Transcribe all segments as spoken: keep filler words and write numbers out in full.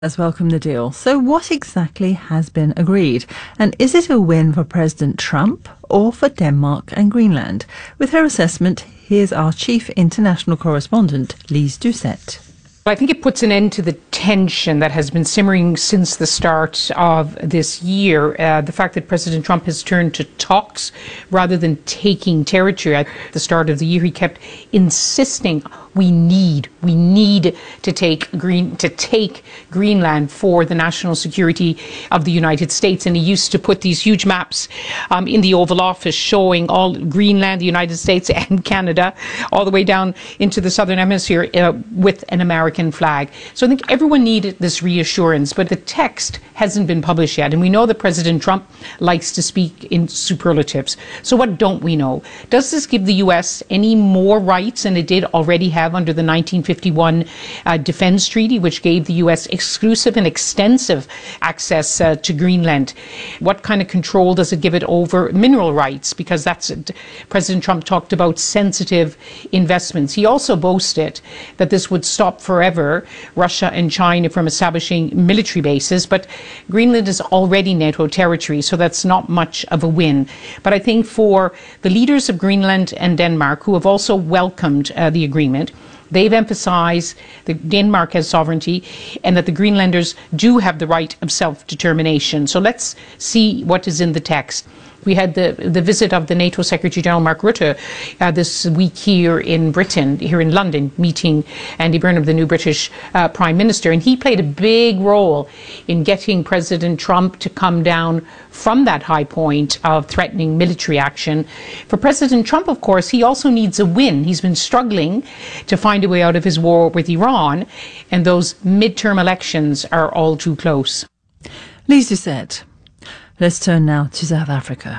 Has welcomed the deal. So what exactly has been agreed? And is it a win for President Trump or for Denmark and Greenland? With her assessment, here's our chief international correspondent, Lise Doucette. I think it puts an end to the tension that has been simmering since the start of this year. Uh, the fact that President Trump has turned to talks rather than taking territory. At the start of the year, he kept insisting we need, we need to take Green, to take Greenland for the national security of the United States. And he used to put these huge maps um, in the Oval Office showing all Greenland, the United States and Canada, all the way down into the Southern Hemisphere uh, with an American flag. So I think everyone needed this reassurance, but the text hasn't been published yet. And we know that President Trump likes to speak in superlatives. So what don't we know? Does this give the U S any more rights than it did already have under the nineteen fifty-one uh, Defense Treaty, which gave the U S exclusive and extensive access uh, to Greenland? What kind of control does it give it over mineral rights? Because that's it. President Trump talked about sensitive investments. He also boasted that this would stop forever Russia and China from establishing military bases, but Greenland is already NATO territory, so that's not much of a win. But I think for the leaders of Greenland and Denmark, who have also welcomed uh, the agreement, they've emphasized that Denmark has sovereignty and that the Greenlanders do have the right of self-determination. So let's see what is in the text. We had the the visit of the NATO Secretary General Mark Rutte uh, this week here in Britain, here in London, meeting Andy Burnham, the new British uh, Prime Minister. And he played a big role in getting President Trump to come down from that high point of threatening military action. For President Trump, of course, he also needs a win. He's been struggling to find a way out of his war with Iran, and those midterm elections are all too close. Lise Doucette. Let's turn now to South Africa,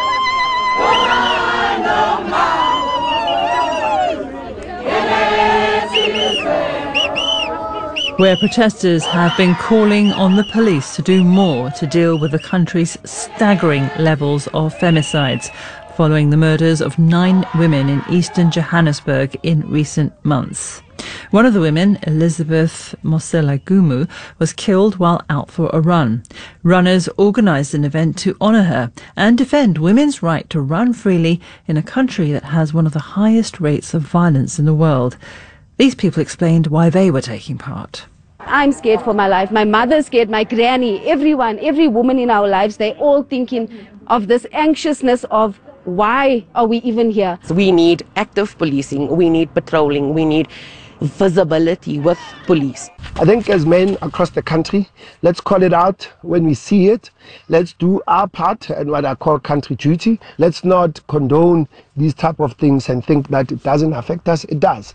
where protesters have been calling on the police to do more to deal with the country's staggering levels of femicides following the murders of nine women in eastern Johannesburg in recent months. One of the women, Elizabeth Moselagumu, was killed while out for a run. Runners organised an event to honour her and defend women's right to run freely in a country that has one of the highest rates of violence in the world. These people explained why they were taking part. I'm scared for my life. My mother's scared, my granny, everyone, every woman in our lives, they're all thinking of this anxiousness of why are we even here? So we need active policing, we need patrolling, we need visibility with police. I think as men across the country, let's call it out when we see it. Let's do our part and what I call country duty. Let's not condone these type of things and think that it doesn't affect us. It does.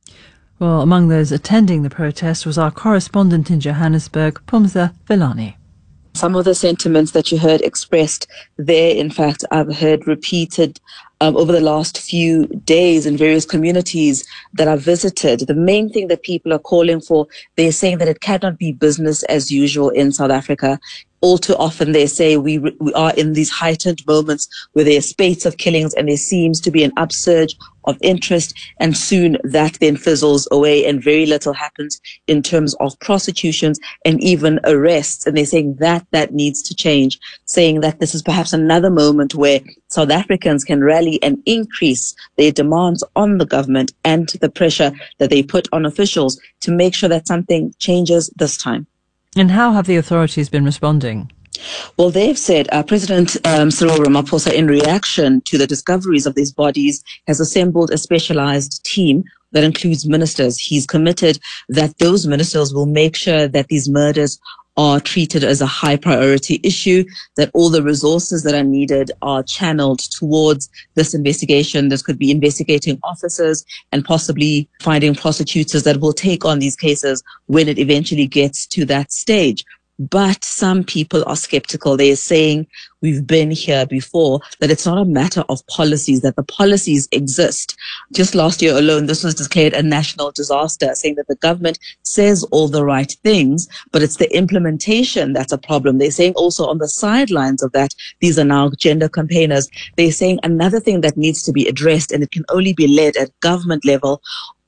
Well, among those attending the protest was our correspondent in Johannesburg, Pumza Villani. Some of the sentiments that you heard expressed there, in fact, I've heard repeated um, over the last few days in various communities that I've visited. The main thing that people are calling for, they're saying that it cannot be business as usual in South Africa. All too often they say we we are in these heightened moments where there are spates of killings and there seems to be an upsurge of interest, and soon that then fizzles away and very little happens in terms of prosecutions and even arrests. And they're saying that that needs to change, saying that this is perhaps another moment where South Africans can rally and increase their demands on the government and the pressure that they put on officials to make sure that something changes this time. And how have the authorities been responding? Well, they've said uh, President um, Cyril Ramaphosa, in reaction to the discoveries of these bodies, has assembled a specialized team that includes ministers. He's committed that those ministers will make sure that these murders are treated as a high priority issue, that all the resources that are needed are channeled towards this investigation. This could be investigating officers and possibly finding prosecutors that will take on these cases when it eventually gets to that stage. But some people are skeptical. They are saying we've been here before, that it's not a matter of policies, that the policies exist. Just last year alone, this was declared a national disaster, saying that the government says all the right things, but it's the implementation that's a problem. They're saying also on the sidelines of that, these are now gender campaigners. They're saying another thing that needs to be addressed, and it can only be led at government level,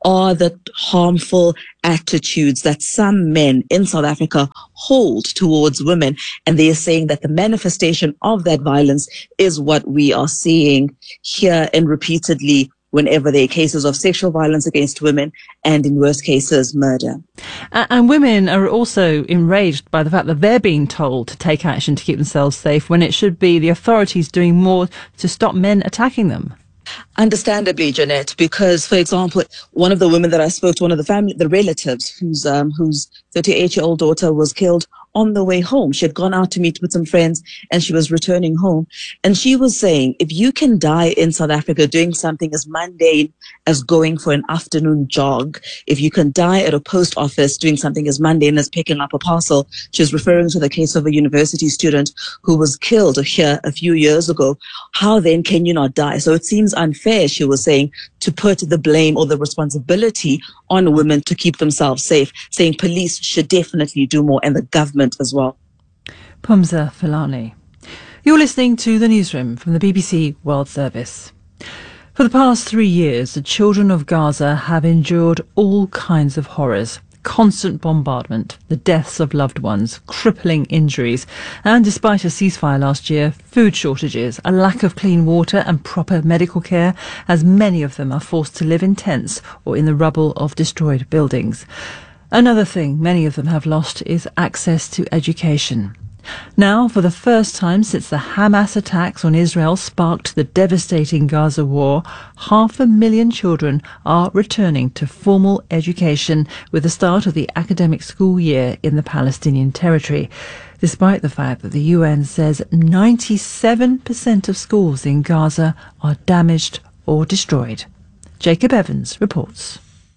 are the harmful attitudes that some men in South Africa hold towards women. And they are saying that the manifestation of that violence is what we are seeing here and repeatedly whenever there are cases of sexual violence against women and, in worst cases, murder. Uh, and women are also enraged by the fact that they're being told to take action to keep themselves safe when it should be the authorities doing more to stop men attacking them. Understandably, Jeanette, because, for example, one of the women that I spoke to, one of the family, the relatives, whose um, whose thirty-eight-year-old daughter was killed on the way home. She had gone out to meet with some friends and she was returning home. And she was saying, if you can die in South Africa doing something as mundane as going for an afternoon jog, if you can die at a post office doing something as mundane as picking up a parcel, she was referring to the case of a university student who was killed here a few years ago. How then can you not die? So it seems unfair, she was saying, to put the blame or the responsibility on women to keep themselves safe, saying police should definitely do more and the government as well. Pumza Filani. You're listening to the newsroom from the B B C World Service. For the past three years, the children of Gaza have endured all kinds of horrors. Constant bombardment, the deaths of loved ones, crippling injuries, and despite a ceasefire last year, food shortages, a lack of clean water and proper medical care, as many of them are forced to live in tents or in the rubble of destroyed buildings. Another thing many of them have lost is access to education. Now, for the first time since the Hamas attacks on Israel sparked the devastating Gaza war, half a million children are returning to formal education with the start of the academic school year in the Palestinian territory, despite the fact that the U N says ninety-seven percent of schools in Gaza are damaged or destroyed. Jacob Evans reports.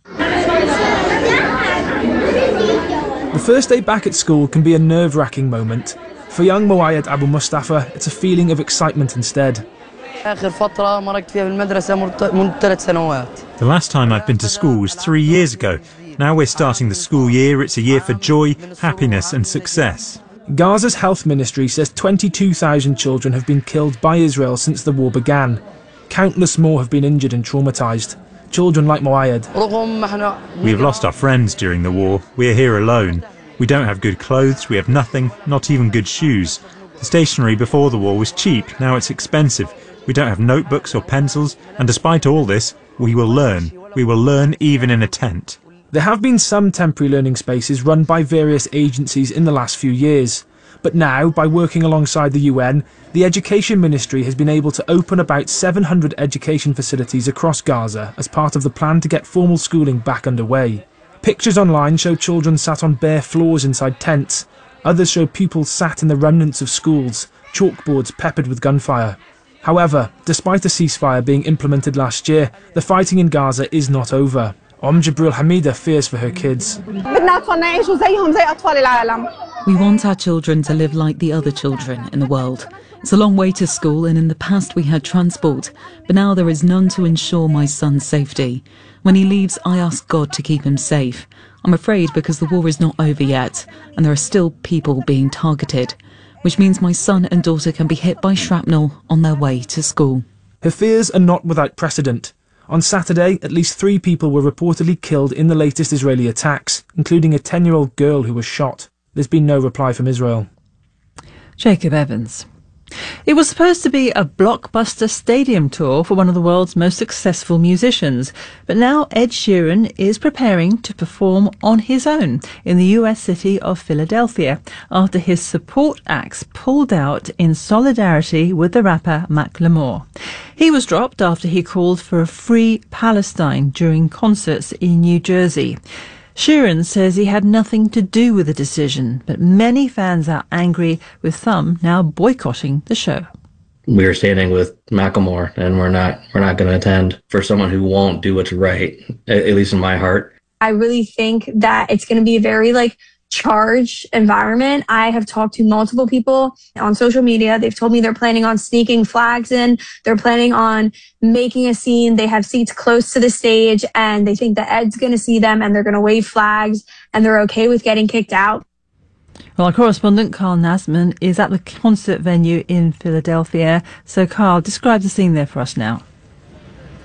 The first day back at school can be a nerve-wracking moment. For young Moayed Abu Mustafa, it's a feeling of excitement instead. The last time I've been to school was three years ago. Now we're starting the school year. It's a year for joy, happiness and success. Gaza's health ministry says twenty-two thousand children have been killed by Israel since the war began. Countless more have been injured and traumatised. Children like Moayed. We have lost our friends during the war. We are here alone. We don't have good clothes, we have nothing, not even good shoes. The stationery before the war was cheap, now it's expensive. We don't have notebooks or pencils, and despite all this, we will learn. We will learn even in a tent. There have been some temporary learning spaces run by various agencies in the last few years. But now, by working alongside the U N, the Education Ministry has been able to open about seven hundred education facilities across Gaza as part of the plan to get formal schooling back underway. Pictures online show children sat on bare floors inside tents. Others show pupils sat in the remnants of schools, chalkboards peppered with gunfire. However, despite a ceasefire being implemented last year, the fighting in Gaza is not over. Om Jibril Hamida fears for her kids. We want our children to live like the other children in the world. It's a long way to school, and in the past we had transport, but now there is none to ensure my son's safety. When he leaves, I ask God to keep him safe. I'm afraid because the war is not over yet, and there are still people being targeted, which means my son and daughter can be hit by shrapnel on their way to school. Her fears are not without precedent. On Saturday, at least three people were reportedly killed in the latest Israeli attacks, including a ten-year-old girl who was shot. There's been no reply from Israel. Jacob Evans. It was supposed to be a blockbuster stadium tour for one of the world's most successful musicians, but now Ed Sheeran is preparing to perform on his own in the U S city of Philadelphia after his support acts pulled out in solidarity with the rapper Macklemore. He was dropped after he called for a free Palestine during concerts in New Jersey. Sheeran says he had nothing to do with the decision, but many fans are angry, with some now boycotting the show. We are standing with Macklemore, and we're not we're not going to attend for someone who won't do what's right, at least in my heart. I really think that it's going to be a very like charged environment. I have talked to multiple people on social media. They've told me they're planning on sneaking flags in. They're planning on making a scene. They have seats close to the stage, and they think that Ed's going to see them and they're going to wave flags, and they're okay with getting kicked out. Well, our correspondent Carl Nasman is at the concert venue in Philadelphia. So Carl, describe the scene there for us now.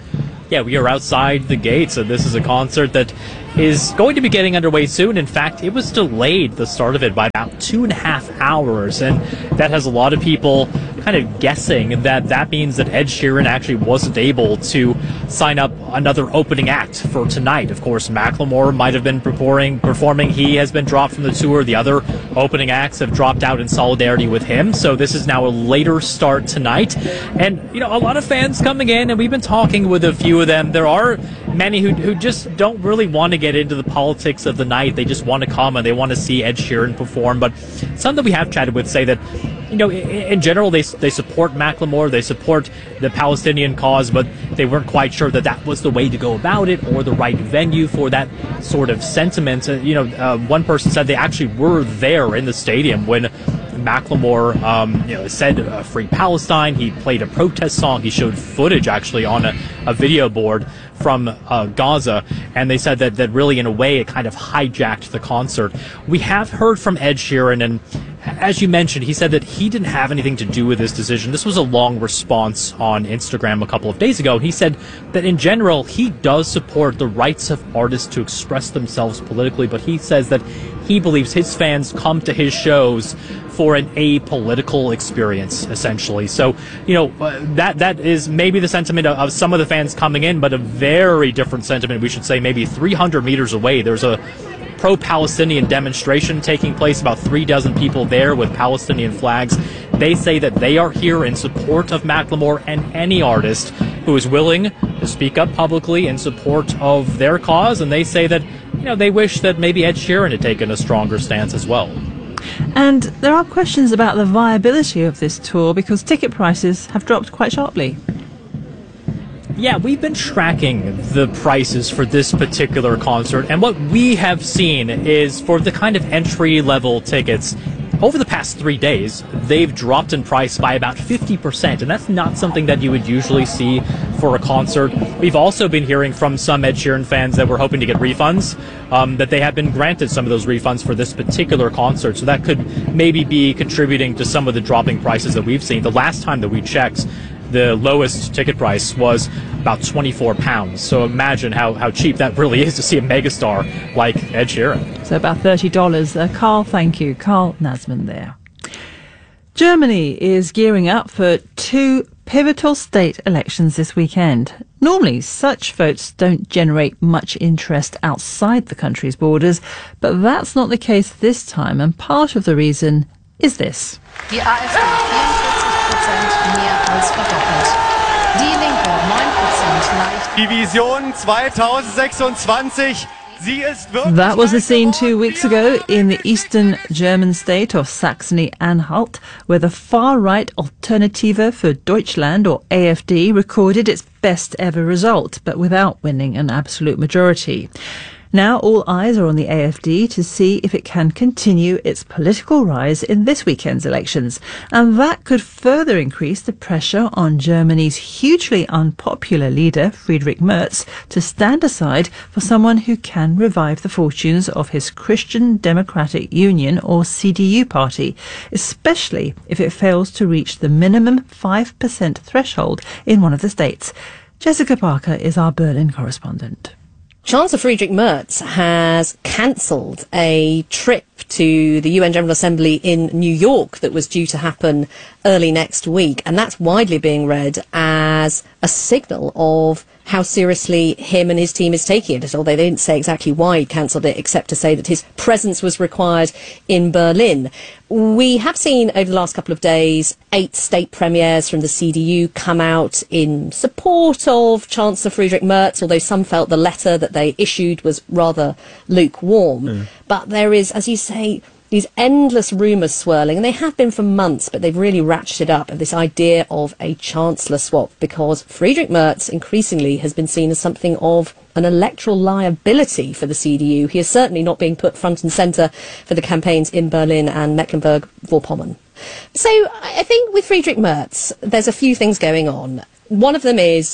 yeah, we are outside the gates, and this is a concert that is going to be getting underway soon. In fact, it was delayed, the start of it, by about two and a half hours, and that has a lot of people kind of guessing that that means that Ed Sheeran actually wasn't able to sign up another opening act for tonight. Of course, Macklemore might have been performing, performing. He has been dropped from the tour. The other opening acts have dropped out in solidarity with him, so this is now a later start tonight. And, you know, a lot of fans coming in, and we've been talking with a few of them. There are many who, who just don't really want to get into the politics of the night. They just want to come and they want to see Ed Sheeran perform. But some that we have chatted with say that, you know, in general, they they support Macklemore, they support the Palestinian cause, but they weren't quite sure that that was the way to go about it or the right venue for that sort of sentiment. Uh, you know, uh, one person said they actually were there in the stadium when Macklemore, um, you know, said uh, "Free Palestine." He played a protest song. He showed footage actually on a, a video board from uh, Gaza, and they said that that really, in a way, it kind of hijacked the concert. We have heard from Ed Sheeran, and as you mentioned, he said that he didn't have anything to do with this decision. This was a long response on Instagram a couple of days ago. He said that in general, he does support the rights of artists to express themselves politically, but he says that he believes his fans come to his shows for an apolitical experience, essentially. So, you know, uh, that that is maybe the sentiment of, of some of the fans coming in, but a very different sentiment, we should say, maybe three hundred meters away. There's a pro-Palestinian demonstration taking place, about three dozen people there with Palestinian flags. They say that they are here in support of Macklemore and any artist who is willing to speak up publicly in support of their cause, and they say that, you know, they wish that maybe Ed Sheeran had taken a stronger stance as well. And there are questions about the viability of this tour because ticket prices have dropped quite sharply. Yeah, we've been tracking the prices for this particular concert, and what we have seen is for the kind of entry-level tickets, over the past three days, they've dropped in price by about fifty percent, and that's not something that you would usually see for a concert. We've also been hearing from some Ed Sheeran fans that were hoping to get refunds, um, that they have been granted some of those refunds for this particular concert, so that could maybe be contributing to some of the dropping prices that we've seen. The last time that we checked, the lowest ticket price was about twenty-four pounds. So imagine how, how cheap that really is to see a megastar like Ed Sheeran. So about thirty dollars. Uh, Carl, thank you. Carl Nasman there. Germany is gearing up for two pivotal state elections this weekend. Normally, such votes don't generate much interest outside the country's borders, but that's not the case this time, and part of the reason is this. Die AfD vierundvierzig Prozent mehr als verdoppelt. Die Linke neun Prozent leicht. Die Vision twenty twenty-six. That was the scene two weeks ago in the eastern German state of Saxony-Anhalt, where the far-right Alternative für Deutschland, or A F D, recorded its best ever result, but without winning an absolute majority. Now all eyes are on the A F D to see if it can continue its political rise in this weekend's elections, and that could further increase the pressure on Germany's hugely unpopular leader, Friedrich Merz, to stand aside for someone who can revive the fortunes of his Christian Democratic Union, or C D U party, especially if it fails to reach the minimum five percent threshold in one of the states. Jessica Parker is our Berlin correspondent. Chancellor Friedrich Merz has cancelled a trip to the U N General Assembly in New York that was due to happen early next week, and that's widely being read as a signal of how seriously him and his team is taking it, although they didn't say exactly why he cancelled it, except to say that his presence was required in Berlin. We have seen over the last couple of days eight state premiers from the C D U come out in support of Chancellor Friedrich Merz, although some felt the letter that they issued was rather lukewarm. Mm. But there is, as you say, these endless rumours swirling, and they have been for months, but they've really ratcheted up this idea of a chancellor swap, because Friedrich Merz increasingly has been seen as something of an electoral liability for the C D U. He is certainly not being put front and centre for the campaigns in Berlin and Mecklenburg-Vorpommern. So I think with Friedrich Merz, there's a few things going on. One of them is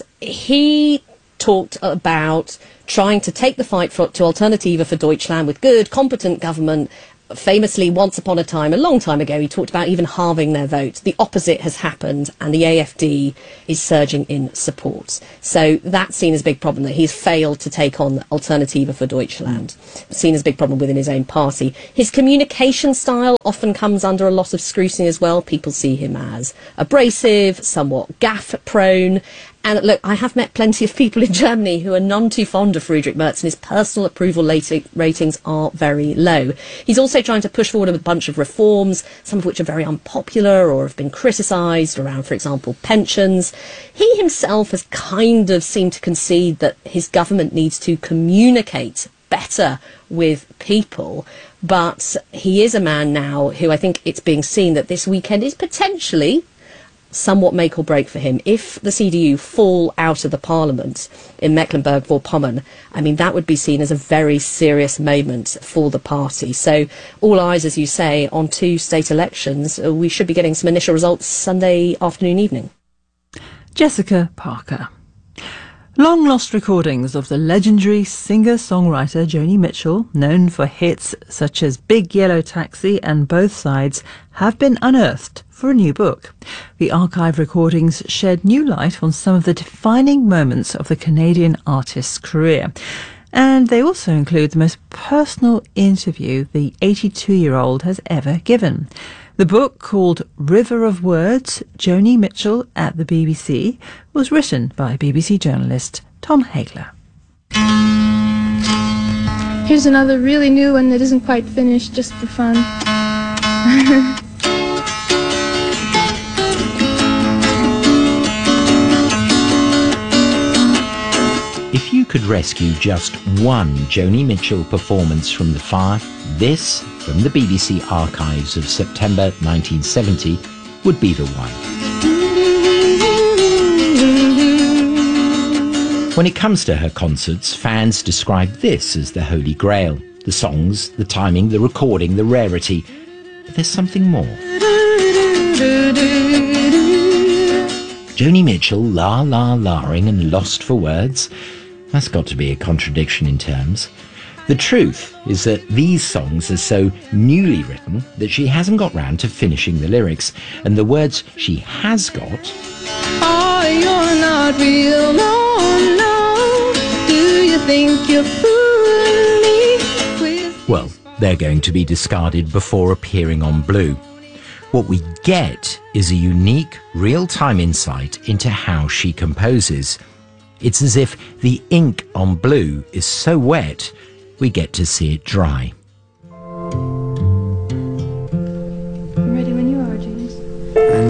he talked about trying to take the fight for, to Alternative for Deutschland with good, competent government famously, once upon a time, a long time ago, he talked about even halving their vote. The opposite has happened, and the A F D is surging in support. So that's seen as a big problem, that he's failed to take on Alternative for Deutschland, seen as a big problem within his own party. His communication style often comes under a lot of scrutiny as well. People see him as abrasive, somewhat gaffe-prone. And look, I have met plenty of people in Germany who are none too fond of Friedrich Merz, and his personal approval ratings are very low. He's also trying to push forward a bunch of reforms, some of which are very unpopular or have been criticised around, for example, pensions. He himself has kind of seemed to concede that his government needs to communicate better with people. But he is a man now who I think it's being seen that this weekend is potentially somewhat make or break for him. If the C D U fall out of the parliament in Mecklenburg-Vorpommern, I mean, that would be seen as a very serious moment for the party. So all eyes, as you say, on two state elections. We should be getting some initial results Sunday afternoon, evening. Jessica Parker. Long-lost recordings of the legendary singer-songwriter Joni Mitchell, known for hits such as Big Yellow Taxi and Both Sides, have been unearthed for a new book. The archive recordings shed new light on some of the defining moments of the Canadian artist's career. And they also include the most personal interview the eighty-two-year-old has ever given. The book, called River of Words, Joni Mitchell at the B B C, was written by B B C journalist Tom Hagler. Here's another really new one that isn't quite finished, just for fun. If you could rescue just one Joni Mitchell performance from the fire, this, from the B B C archives of September nineteen seventy, would be the one. When it comes to her concerts, fans describe this as the Holy Grail. The songs, the timing, the recording, the rarity. But there's something more. Joni Mitchell la-la-la-ing and lost for words. That's got to be a contradiction in terms. The truth is that these songs are so newly written that she hasn't got round to finishing the lyrics, and the words she has got... Oh, you're not real, no, no. Do you think you're fooling me with... Well, they're going to be discarded before appearing on Blue. What we get is a unique, real-time insight into how she composes. It's as if the ink on Blue is so wet, we get to see it dry. I'm ready when you are, James. I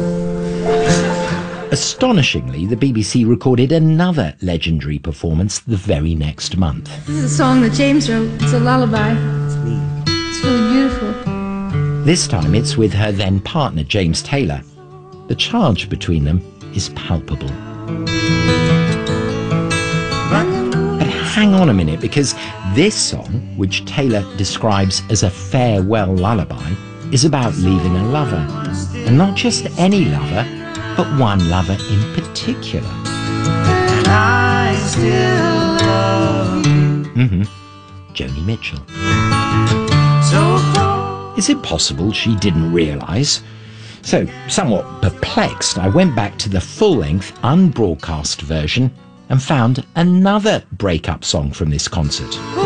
know. Astonishingly, the B B C recorded another legendary performance the very next month. This is a song that James wrote. It's a lullaby. It's me. It's really beautiful. This time it's with her then partner, James Taylor. The charge between them is palpable. But hang on a minute, because this song, which Taylor describes as a farewell lullaby, is about leaving a lover. And not just any lover, but one lover in particular. And I still love you. Mm-hmm. Joni Mitchell. So is it possible she didn't realise? So, somewhat perplexed, I went back to the full-length, unbroadcast version and found another breakup song from this concert.